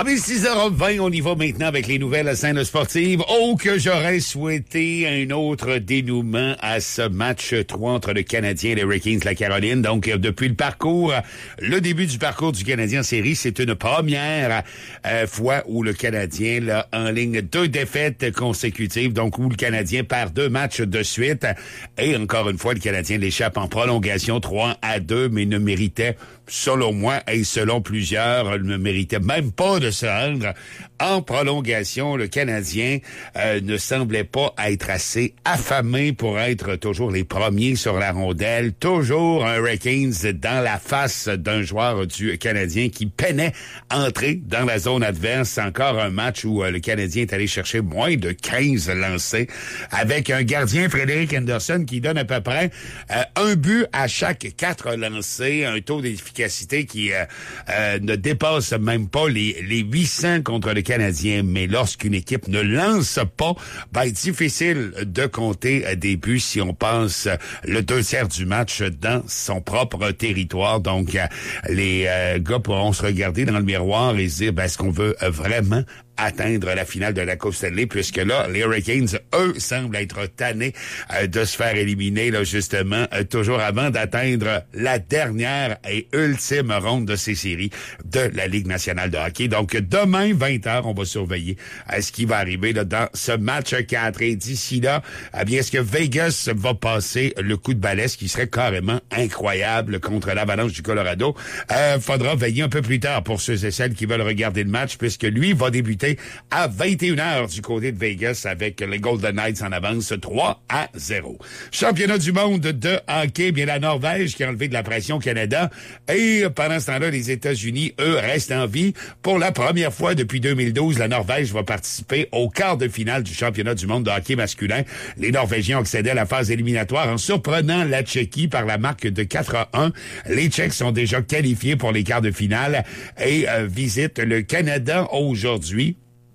Ah mais 6h20, on y va maintenant avec les nouvelles scènes sportives. Oh, que j'aurais souhaité un autre dénouement à ce match 3 entre le Canadien et les Hurricanes de la Caroline. Donc, depuis le début du parcours du Canadien en série, c'est une première fois où le Canadien là, enligne 2 défaites consécutives, donc où le Canadien perd 2 matchs de suite. Et encore une fois, le Canadien l'échappe en prolongation 3-2, mais ne méritait, selon moi et selon plusieurs, ne méritait même pas de se rendre en prolongation. Le Canadien ne semblait pas être assez affamé pour être toujours les premiers sur la rondelle. Toujours un Hurricanes dans la face d'un joueur du Canadien qui peinait à entrer dans la zone adverse. Encore un match où le Canadien est allé chercher moins de 15 lancés avec un gardien, Frédéric Anderson, qui donne à peu près un but à chaque 4 lancés, un taux d'efficacité qui ne dépasse même pas les 800 contre le Canadien. Mais lorsqu'une équipe ne lance pas, difficile de compter des buts si on passe le 2/3 du match dans son propre territoire. Donc, les gars pourront se regarder dans le miroir et se dire, est-ce qu'on veut vraiment atteindre la finale de la Coupe Stanley, puisque là, les Hurricanes, eux, semblent être tannés de se faire éliminer, là, justement, toujours avant d'atteindre la dernière et ultime ronde de ces séries de la Ligue nationale de hockey. Donc, demain, 20h, on va surveiller ce qui va arriver là, dans ce match 4. Et d'ici là, est-ce que Vegas va passer le coup de balai, ce qui serait carrément incroyable contre l'Avalanche du Colorado? Faudra veiller un peu plus tard pour ceux et celles qui veulent regarder le match, puisque lui va débuter à 21h du côté de Vegas avec les Golden Knights en avance 3-0. Championnat du monde de hockey, bien la Norvège qui a enlevé de la pression au Canada. Et pendant ce temps-là, les États-Unis, eux, restent en vie. Pour la première fois depuis 2012, la Norvège va participer au quart de finale du championnat du monde de hockey masculin. Les Norvégiens ont accédé à la phase éliminatoire en surprenant la Tchéquie par la marque de 4-1. Les Tchèques sont déjà qualifiés pour les quarts de finale et visitent le Canada aujourd'hui.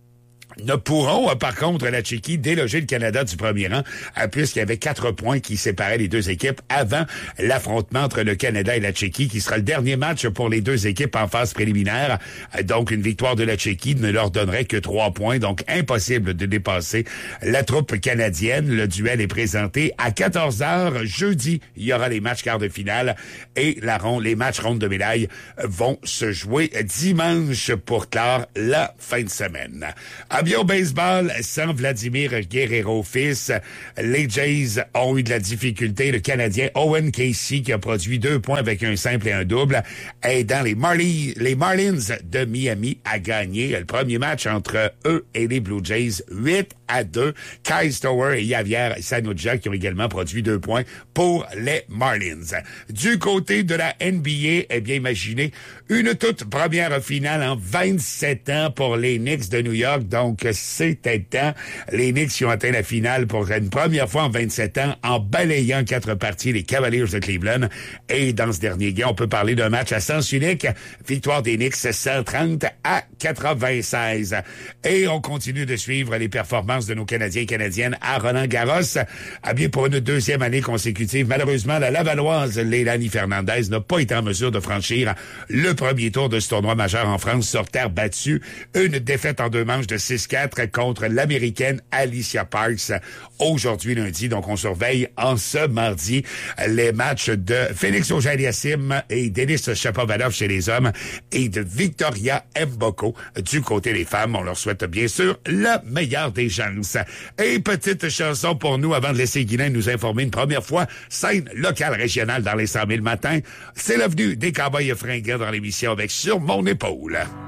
Ne pourront, par contre, la Tchéquie déloger le Canada du premier rang, puisqu'il y avait 4 points qui séparaient les deux équipes avant l'affrontement entre le Canada et la Tchéquie, qui sera le dernier match pour les deux équipes en phase préliminaire. Donc, une victoire de la Tchéquie ne leur donnerait que 3 points, donc impossible de dépasser la troupe canadienne. Le duel est présenté à 14h. Jeudi, il y aura les matchs quarts de finale et les matchs ronde de médaille vont se jouer dimanche pour clore la fin de semaine. Bien au baseball, sans Vladimir Guerrero fils, les Jays ont eu de la difficulté. Le Canadien Owen Casey, qui a produit 2 points avec un simple et un double, aidant les Marlins de Miami à gagner le premier match entre eux et les Blue Jays 8-2. Kyle Stowers et Javier Sanuja qui ont également produit 2 points pour les Marlins. Du côté de la NBA, imaginez une toute première finale en 27 ans pour les Knicks de New York. Donc, c'était temps. Les Knicks qui ont atteint la finale pour une première fois en 27 ans en balayant 4 parties les Cavaliers de Cleveland. Et dans ce dernier game, on peut parler d'un match à sens unique. Victoire des Knicks 130-96. Et on continue de suivre les performances de nos Canadiens et Canadiennes à Roland-Garros. Bien pour une 2e année consécutive. Malheureusement, la Lavalloise, Leilani Fernandez, n'a pas été en mesure de franchir le premier tour de ce tournoi majeur en France sur terre battue. Une défaite en 2 manches de 6-4 contre l'Américaine Alicia Parks aujourd'hui lundi. Donc, on surveille en ce mardi les matchs de Félix Auger-Aliassime et Denis Shapovalov chez les hommes et de Victoria Mboko du côté des femmes. On leur souhaite bien sûr la meilleure des chances. Et petite chanson pour nous avant de laisser Guylain nous informer une première fois, scène locale régionale dans les 100 000 matins. C'est l'avenue des Cowboys fringants dans l'émission avec Sur mon épaule.